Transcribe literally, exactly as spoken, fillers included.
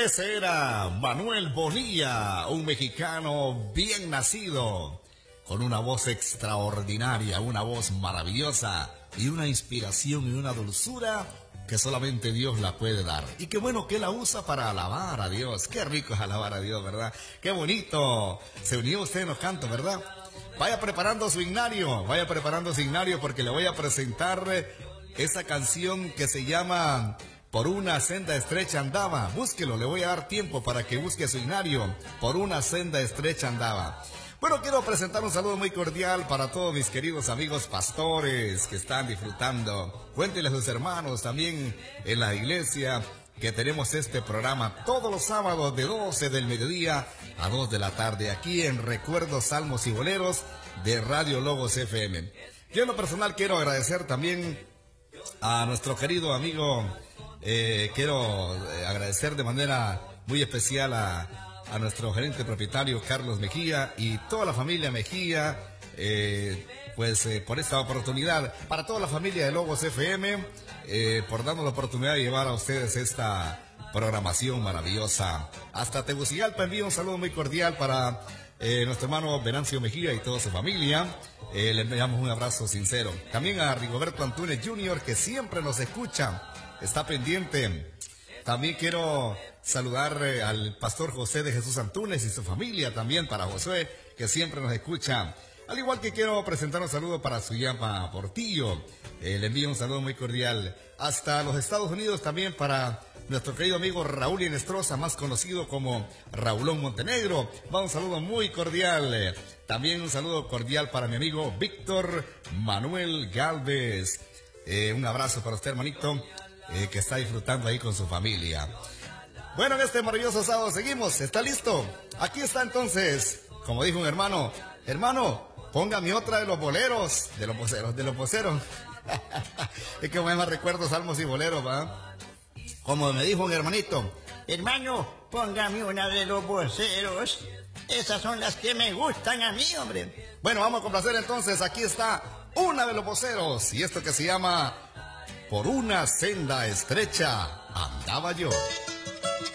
Ese era Manuel Bonilla, un mexicano bien nacido, con una voz extraordinaria, una voz maravillosa y una inspiración y una dulzura que solamente Dios la puede dar. Y qué bueno que la usa para alabar a Dios. Qué rico es alabar a Dios, ¿verdad? Qué bonito. Se unió usted en los cantos, ¿verdad? Vaya preparando su himnario, vaya preparando su himnario porque le voy a presentar esa canción que se llama Por una senda estrecha andaba. Búsquelo, le voy a dar tiempo para que busque su himnario. Por una senda estrecha andaba. Bueno, quiero presentar un saludo muy cordial para todos mis queridos amigos pastores que están disfrutando. Cuéntenle a sus hermanos también en la iglesia que tenemos este programa todos los sábados de doce del mediodía a dos de la tarde aquí en Recuerdos, Salmos y Boleros de Radio Logos F M. Yo en lo personal quiero agradecer también a nuestro querido amigo, eh, quiero agradecer de manera muy especial a a nuestro gerente propietario Carlos Mejía y toda la familia Mejía, eh, pues eh, por esta oportunidad, para toda la familia de Logos F M, eh, por darnos la oportunidad de llevar a ustedes esta programación maravillosa. Hasta Tegucigalpa envío un saludo muy cordial para eh, nuestro hermano Venancio Mejía y toda su familia. Eh, le enviamos un abrazo sincero. También a Rigoberto Antunes junior, que siempre nos escucha, está pendiente. También quiero saludar eh, al pastor José de Jesús Antunes y su familia, también para Josué, que siempre nos escucha. Al igual que quiero presentar un saludo para Suyapa Portillo, eh, le envío un saludo muy cordial hasta los Estados Unidos, también para nuestro querido amigo Raúl Inestrosa, más conocido como Raulón Montenegro. Va un saludo muy cordial. También un saludo cordial para mi amigo Víctor Manuel Galvez. Eh, un abrazo para usted, hermanito, eh, que está disfrutando ahí con su familia. Bueno, en este maravilloso sábado seguimos. ¿Está listo? Aquí está entonces, como dijo un hermano, hermano, póngame otra de los boleros, de los voceros, de los voceros. Es que me recuerdo salmos y boleros, ¿va? Como me dijo un hermanito, hermano, póngame una de los voceros. Esas son las que me gustan a mí, hombre. Bueno, vamos a complacer entonces. Aquí está una de los voceros y esto que se llama Por una senda estrecha andaba yo.